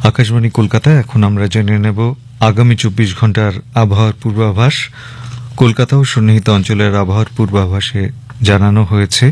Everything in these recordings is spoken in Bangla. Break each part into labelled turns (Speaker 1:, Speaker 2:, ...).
Speaker 1: আকাশবাণী কলকাতা। এখন আমরা জেনে নেব আগামী 24 ঘন্টার আবহাওয়ার পূর্বাভাস। কলকাতা ও সন্নিহিত অঞ্চলের আবহাওয়ার পূর্বাভাসে জানানো হয়েছে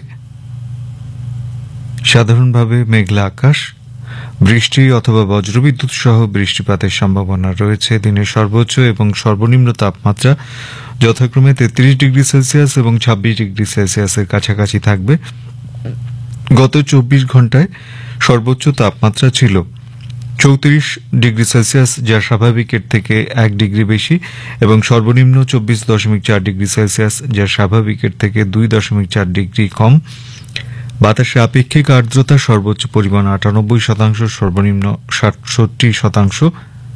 Speaker 1: সাধারণভাবে মেঘলা আকাশ, বৃষ্টি অথবা বজ্রবিদ্যুৎ সহ বৃষ্টিপাতের সম্ভাবনা রয়েছে। দিনের সর্বোচ্চ এবং সর্বনিম্ন তাপমাত্রা যথাক্রমে 33 ডিগ্রি সেলসিয়াস এবং 26 ডিগ্রি সেলসিয়াসের কাছাকাছি থাকবে। গত 24 ঘন্টায় সর্বোচ্চ তাপমাত্রা ছিল 34 ডিগ্রি সেলসিয়াস, যা স্বাভাবিকের থেকে 1 ডিগ্রি বেশি, এবং সর্বনিম্ন 24.4 ডিগ্রি সেলসিয়াস, যা স্বাভাবিকের থেকে 2.4 ডিগ্রি কম। বাতাসে আপেক্ষিক আর্দ্রতা সর্বোচ্চ পরিমাণ 98%, সর্বনিম্ন 67%।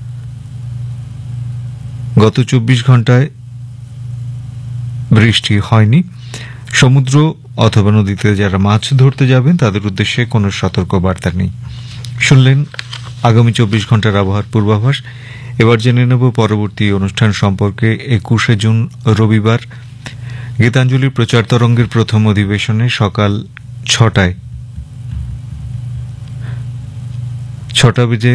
Speaker 1: গত 24 ঘন্টায় বৃষ্টি হয়নি। সমুদ্র অথবা নদীতে যারা মাছ ধরতে যাবেন তাদের উদ্দেশ্যে কোনো সতর্কবার্তা নেই। শুনলেন আগামী 24 ঘন্টার আবহাওয়ার পূর্বাভাস। এবার জেনে নেব পরবর্তী অনুষ্ঠান সম্পর্কে। 21শে জুন রবিবার গীতাঞ্জলির প্রচার তরঙ্গের প্রথম অধিবেশনে সকাল 6টা বেজে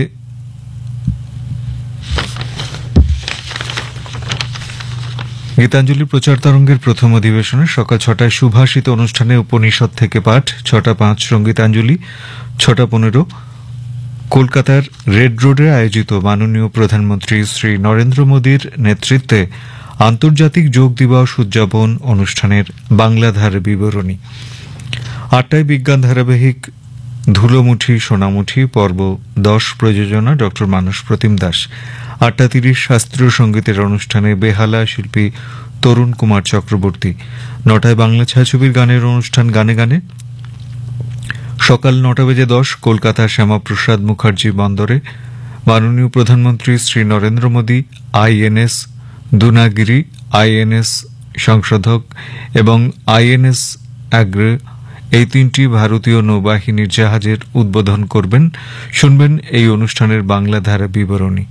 Speaker 1: গীতাঞ্জলি প্রচার তরঙ্গের প্রথম অধিবেশনে সকাল 6টায় সুভাষিত অনুষ্ঠানে উপনিষদ থেকে পাঠ, 6:05 সঙ্গীতাঞ্জলি, 6:15 কলকাতার রেড রোডে আয়োজিত মাননীয় প্রধানমন্ত্রী শ্রী নরেন্দ্র মোদীর নেতৃত্বে আন্তর্জাতিক যোগ দিবস উদযাপন অনুষ্ঠানের বাংলাধার বিবরণী। 8টায় বিজ্ঞান ধারাবাহিক ধুলোমুঠি সোনামুঠি পর্ব 10 প্রযোজনা ড মানস প্রতিম দাস। 8:30 শাস্ত্রীয় সঙ্গীতের অনুষ্ঠানে বেহালা শিল্পী তরুণ কুমার চক্রবর্তী। 9টায় বাংলা ছায়াছবির গানের অনুষ্ঠান গানে গানে। সকাল 9:10 কলকাতা শ্যামাপ্রসাদ মুখার্জি বন্দরে মাননীয় প্রধানমন্ত্রী শ্রী নরেন্দ্র মোদী আইএনএস দুনাগিরি, আইএনএস সংশোধক এবং আইএনএস আগ্রে এই 3টি ভারতীয় নৌবাহিনীর জাহাজের উদ্বোধন করবেন। শুনবেন এই অনুষ্ঠানের বাংলা ধারা বিবরণী।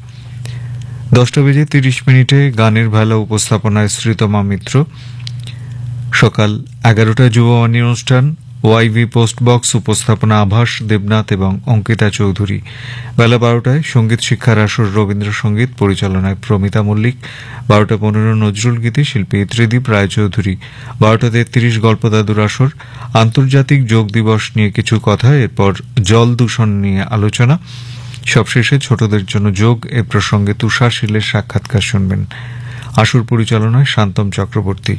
Speaker 1: 10:30 গানের ভেলা উপস্থাপনায় শ্রীতমা মিত্র। সকাল 11টায় যুববাণী অনুষ্ঠান, ওয়াইভি পোস্ট বক্স উপস্থাপনা আভাস দেবনাথ এবং অঙ্কিতা চৌধুরী। বেলা 12টায় সঙ্গীত শিক্ষার আসর রবীন্দ্রসঙ্গীত পরিচালনায় প্রমিতা মল্লিক। 12:15 নজরুল গীতি শিল্পী ত্রিদীপ রায়চৌধুরী। 12:33 গল্পদাদুর আসর, আন্তর্জাতিক যোগ দিবস নিয়ে কিছু কথা, এরপর জল দূষণ নিয়ে আলোচনা। সবশেষে ছোটদের জন্য যোগ এ প্রসঙ্গে তুষার শীলের সাক্ষাৎকার শুনবেন। আসর পরিচালনায় শান্তম চক্রবর্তী।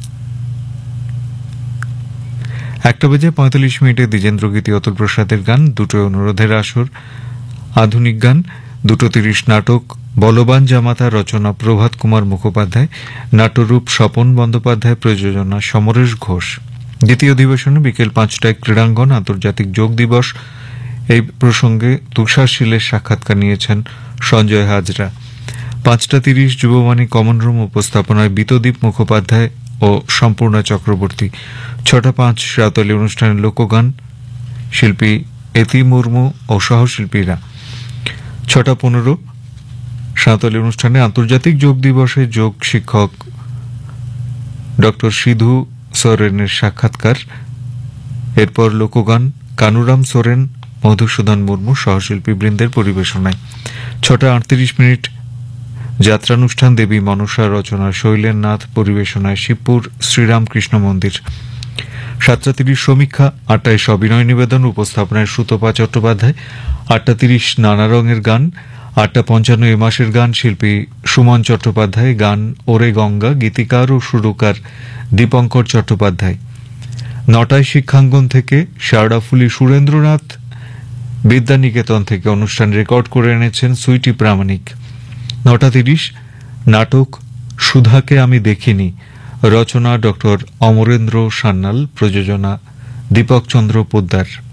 Speaker 1: 1:45 দ্বিজেন্দ্র গীতি অতুল প্রসাদের গান। 2টোয় অনুরোধের আসর, আধুনিক গান। 2:30 নাটক বলবান জামাতা, রচনা প্রভাত কুমার মুখোপাধ্যায়, নাট্যরূপ স্বপন বন্দ্যোপাধ্যায়, প্রযোজনা সমরেশ ঘোষ। দ্বিতীয় অধিবেশনে বিকেল 5টায় ক্রীড়াঙ্গন আন্তর্জাতিক যোগ দিবস এই প্রসঙ্গে তুষার শীলের সাক্ষাৎকার নিয়েছেন সঞ্জয় হাজরা। 5:30 যুববাণী কমন রুম উপস্থাপনায় বিতদীপ মুখোপাধ্যায় ও সম্পূর্ণা চক্রবর্তী। 6:05 সাঁওতালি অনুষ্ঠানের লোকগান শিল্পী এতি মুর্মু ও সহশিল্পীরা। 6:15 সাঁওতালি অনুষ্ঠানে আন্তর্জাতিক যোগ দিবসে যোগ শিক্ষক ড সিধু সোরেনের সাক্ষাৎকার। এরপর লোকগান কানুরাম সোরেন, মধুসূদন মুর্মু সহশিল্পী বৃন্দের পরিবেশনায়। 6:38 যাত্রানুষ্ঠান দেবী মনসা, রচনা শৈলেন নাথ, পরিবেশনায় শিবপুর শ্রীরামকৃষ্ণ মন্দির। 7:30 সমীক্ষা। 8টায় সবিনয় নিবেদন উপস্থাপনায় সুতপা চট্টোপাধ্যায়। 8:30 নানা রঙের গান। 8:55 এ মাসের গান শিল্পী সুমন চট্টোপাধ্যায়, গান ওরে গঙ্গা, গীতিকার ও সুরকার দীপঙ্কর চট্টোপাধ্যায়। 9টায় শিক্ষাঙ্গন থেকে শারদাফুলি সুরেন্দ্রনাথ বিদ্যানিকেতন থেকে অনুষ্ঠান রেকর্ড করে এনেছেন সুইটি প্রামাণিক। 9:30 নাটক সুধাকে আমি দেখিনি, রচনা ড অমরেন্দ্র সান্যাল, প্রযোজনা দীপক চন্দ্র পোদ্দার।